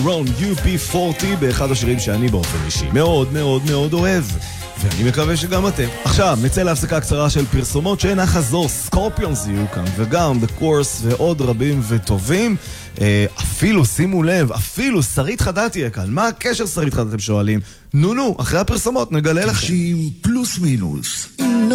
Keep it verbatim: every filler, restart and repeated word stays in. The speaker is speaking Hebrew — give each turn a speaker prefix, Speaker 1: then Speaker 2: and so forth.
Speaker 1: רון יו בי ארבעים באחד השירים שאני באופן אישי מאוד מאוד מאוד אוהב, ואני מקווה שגם אתם. עכשיו נצא להפסקה קצרה של פרסומות שאינה חזור. סקורפיונס יהיו כאן, וגם The Course ועוד רבים וטובים. אפילו, שימו לב, אפילו שרית חדד תהיה כאן. מה הקשר שרית חדד, אתם שואלים? נו נו, אחרי הפרסומות נגלה לכם.
Speaker 2: תקשיב פלוס מינוס